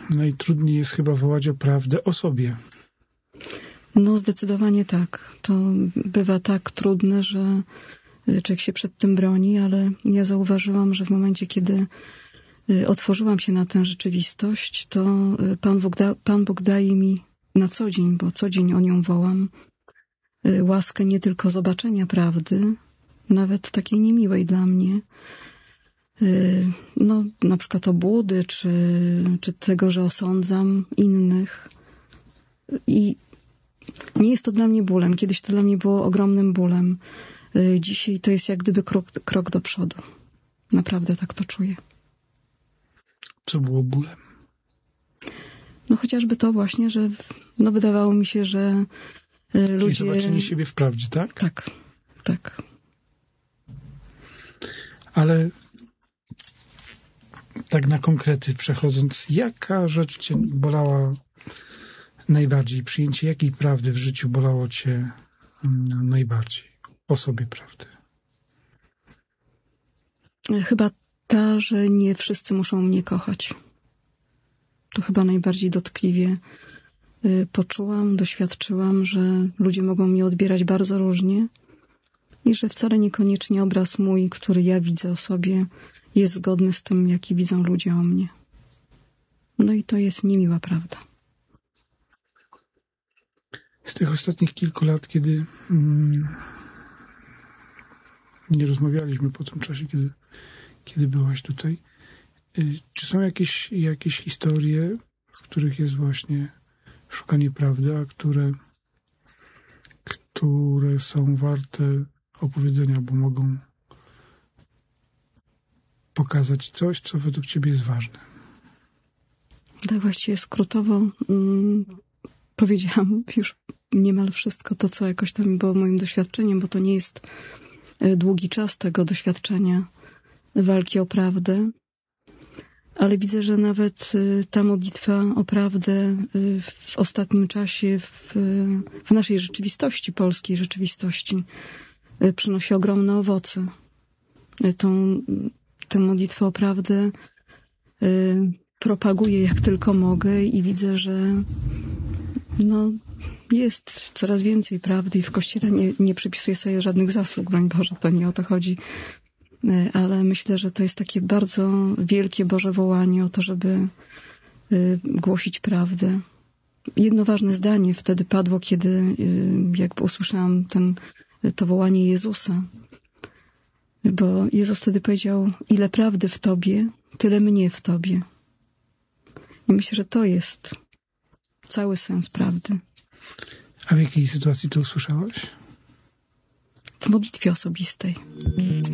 najtrudniej jest chyba wołać o prawdę o sobie. No zdecydowanie tak. To bywa tak trudne, że człowiek się przed tym broni, ale ja zauważyłam, że w momencie, kiedy otworzyłam się na tę rzeczywistość, to Pan Bóg daje mi na co dzień, bo co dzień o nią wołam, łaskę nie tylko zobaczenia prawdy, nawet takiej niemiłej dla mnie, no na przykład obłudy, czy tego, że osądzam innych. I nie jest to dla mnie bólem. Kiedyś to dla mnie było ogromnym bólem. Dzisiaj to jest jak gdyby krok do przodu. Naprawdę tak to czuję. Co było bólem? No chociażby to właśnie, że no wydawało mi się, że ludzie... Czyli zobaczenie siebie w prawdzie, tak? Tak, tak. Ale tak na konkrety przechodząc, jaka rzecz cię bolała najbardziej? Przyjęcie jakiej prawdy w życiu bolało cię najbardziej? O sobie prawdy. Chyba ta, że nie wszyscy muszą mnie kochać. To chyba najbardziej dotkliwie poczułam, doświadczyłam, że ludzie mogą mnie odbierać bardzo różnie i że wcale niekoniecznie obraz mój, który ja widzę o sobie, jest zgodny z tym, jaki widzą ludzie o mnie. No i to jest niemiła prawda. Z tych ostatnich kilku lat, kiedy nie rozmawialiśmy po tym czasie, kiedy byłaś tutaj, czy są jakieś historie, w których jest właśnie szukanie prawdy, a które są warte opowiedzenia, bo mogą pokazać coś, co według ciebie jest ważne? Tak właściwie skrótowo powiedziałam już niemal wszystko to, co jakoś tam było moim doświadczeniem, bo to nie jest długi czas tego doświadczenia walki o prawdę. Ale widzę, że nawet ta modlitwa o prawdę w ostatnim czasie w naszej rzeczywistości, polskiej rzeczywistości, przynosi ogromne owoce. Tę modlitwę o prawdę propaguję jak tylko mogę i widzę, że no, jest coraz więcej prawdy i w Kościele nie przypisuję sobie żadnych zasług, broń Boże, to nie o to chodzi. Ale myślę, że to jest takie bardzo wielkie Boże wołanie o to, żeby głosić prawdę. Jedno ważne zdanie wtedy padło, kiedy jakby usłyszałam to wołanie Jezusa. Bo Jezus wtedy powiedział, ile prawdy w Tobie, tyle mnie w Tobie. I myślę, że to jest cały sens prawdy. A w jakiej sytuacji to usłyszałaś? W modlitwie osobistej.